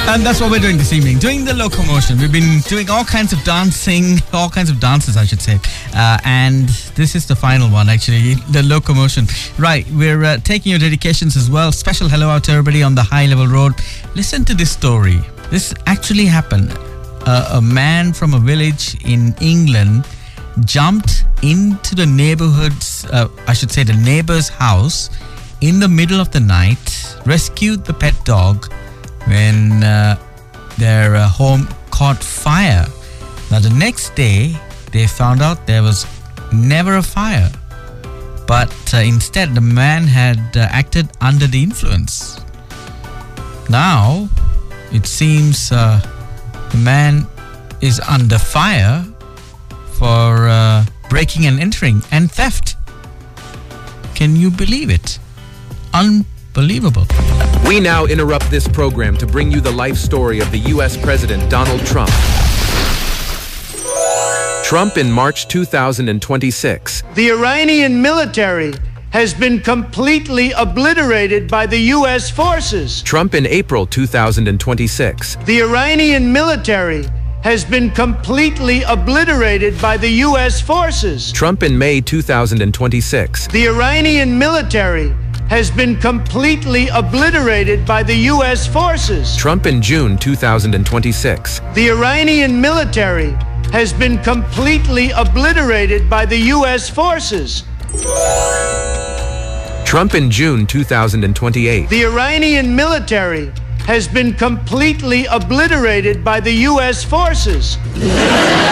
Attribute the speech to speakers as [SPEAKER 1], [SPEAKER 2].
[SPEAKER 1] And that's what we're doing this evening, doing the locomotion. We've been doing all kinds of dancing, all kinds of dances, I should say. And this is the final one, actually, the locomotion. Right, we're taking your dedications as well. Special hello out to everybody on the High Level Road. Listen to this story. This actually happened. A man from a village in England jumped into the neighborhood's, the neighbor's house in the middle of the night, rescued the pet dog when their home caught fire. Now, the next day, they found out there was never a fire. But instead, the man had acted under the influence. Now, it seems the man is under fire for breaking and entering and theft. Can you believe it? Unbelievable.
[SPEAKER 2] We now interrupt this program to bring you the life story of the U.S. President Donald Trump. Trump in March 2026.
[SPEAKER 3] The Iranian military has been completely obliterated by the U.S. forces.
[SPEAKER 2] Trump in April 2026.
[SPEAKER 3] The Iranian military has been completely obliterated by the U.S. forces.
[SPEAKER 2] Trump in May 2026.
[SPEAKER 3] The Iranian military has been completely obliterated by the U.S. forces.
[SPEAKER 2] Trump in June 2026.
[SPEAKER 3] The Iranian military has been completely obliterated by the U.S. forces.
[SPEAKER 2] Trump in June 2028.
[SPEAKER 3] The Iranian military has been completely obliterated by the U.S. forces.